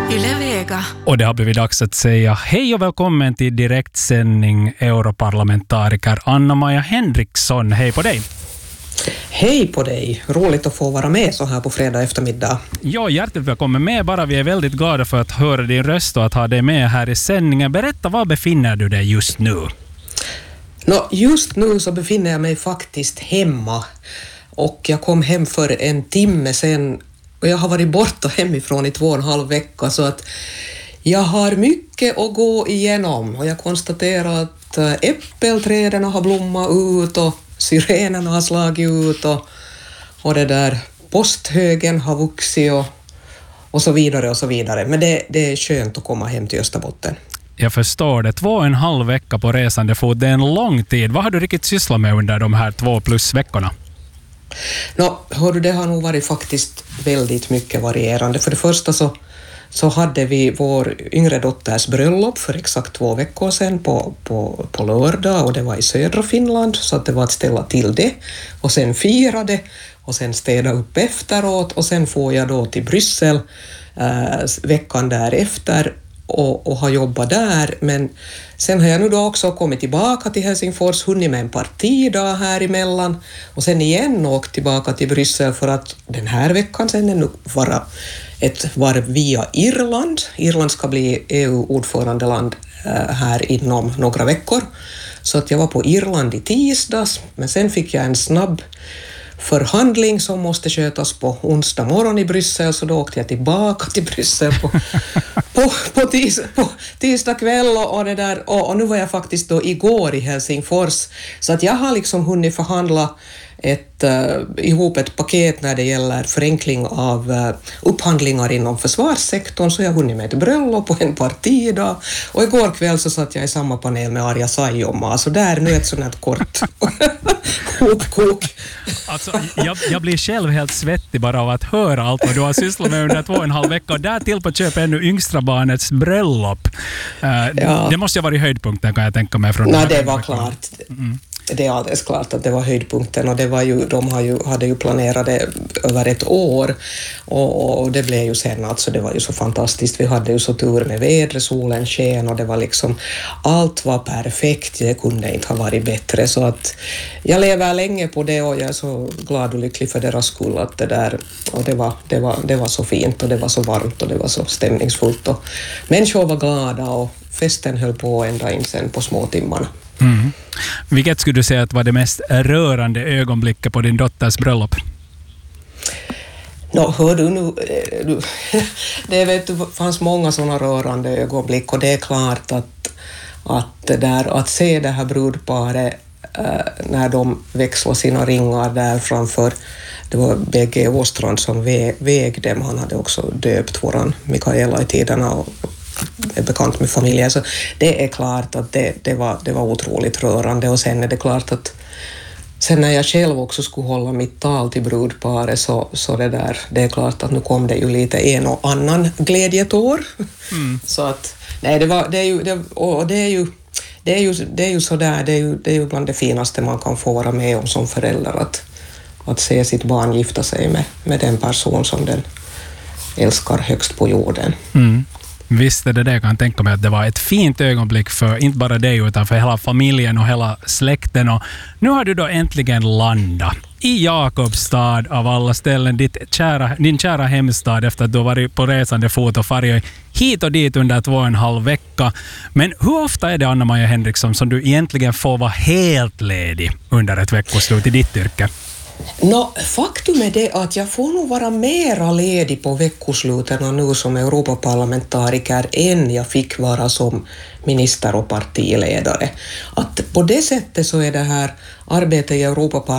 Yle Vega. Och det har blivit dags att säga hej och välkommen till direktsändning europarlamentariker Anna-Maja Henriksson. Hej på dig! Hej på dig! Roligt att få vara med så här på fredag eftermiddag. Ja, hjärtligt välkommen med. Bara vi är väldigt glada för att höra din röst och att ha dig med här i sändningen. Berätta, var befinner du dig just nu? Just nu så befinner jag mig faktiskt hemma. Och jag kom hem för en timme sedan. Och jag har varit borta hemifrån i 2,5 veckor, så att jag har mycket att gå igenom. Och jag konstaterar att äppelträden har blommat ut och syrenerna har slagit ut och det där posthögen har vuxit och så vidare och så vidare. Men det är skönt att komma hem till Österbotten. Jag förstår det. 2,5 veckor på resande fot, det är en lång tid. Vad har du riktigt sysslat med under de här 2+ veckorna? Det har nog varit faktiskt väldigt mycket varierande. För det första så hade vi vår yngre dotters bröllop för exakt 2 veckor sedan på lördag, och det var i södra Finland, så att det var att ställa till det och sen fira det och sen städa upp efteråt, och sen får jag då till Bryssel veckan därefter och har jobbat där. Men sen har jag nu då också kommit tillbaka till Helsingfors, hunnit med en partidag här emellan och sen igen åkt tillbaka till Bryssel för att den här veckan sen nu vara ett varv via Irland. Irland ska bli EU-ordförandeland här inom några veckor. Så att jag var på Irland i tisdags, men sen fick jag en snabb förhandling som måste skötas på onsdag morgon i Bryssel, så då åkte jag tillbaka till Bryssel på tisdag kväll och det där, och nu var jag faktiskt då igår i Helsingfors, så att jag har liksom hunnit förhandla ihop ett paket när det gäller förenkling av upphandlingar inom försvarssektorn, så jag har hunnit med ett bröllop och en partidag, och igår kväll så satt jag i samma panel med Arja Saijonmaa, så där nu ett sånt här kort hopkok. Alltså, jag blir själv helt svettig bara av att höra allt vad du har sysslat med under 2,5 veckor. Där till på köp ännu yngstra barnets bröllop. Ja. Det måste ju ha varit höjdpunkten, kan jag tänka mig. Det var klart. Det är alldeles klart att det var höjdpunkten, och det var ju, hade ju planerat det över ett år, och det blev ju sen, alltså det var ju så fantastiskt. Vi hade ju så tur med vädret, solen sken och det var liksom, allt var perfekt, det kunde inte ha varit bättre, så att jag lever länge på det, och jag är så glad och lycklig för deras skull att det där, och det var så fint och det var så varmt och det var så stämningsfullt och människor var glada och festen höll på ända in sen på små timmarna. Mm. Vilket skulle du säga att var det mest rörande ögonblicket på din dotters bröllop? Hör du nu, det fanns många sådana rörande ögonblick, och det är klart att se det här brudparet när de växlar sina ringar där framför, det var B.G. Åstrand som väg dem, han hade också döpt våran Mikaela i tiderna och är bekant med familjen, så det är klart att det var otroligt rörande. Och sen är det klart att sen när jag själv också skulle hålla mitt tal till brudparet, så det är klart att nu kom det ju lite en och annan glädjetår. Så att nej, det är ju sådär, det är ju bland det finaste man kan få vara med om som förälder, att se sitt barn gifta sig med den person som den älskar högst på jorden. Visst är det, jag kan tänka mig att det var ett fint ögonblick för inte bara dig utan för hela familjen och hela släkten. Och nu har du då äntligen landat i Jakobstad av alla ställen, din kära hemstad, efter att du har varit på resande fot och farit hit och dit under 2,5 veckor. Men hur ofta är det, Anna-Maja Henriksson, som du egentligen får vara helt ledig under ett veckoslut i ditt yrke? Faktum är det att jag får nog vara mera ledig på veckosluten nu som Europaparlamentariker än jag fick vara som minister och partiledare. Att på det sättet så är det här arbetet i Europaparlamentet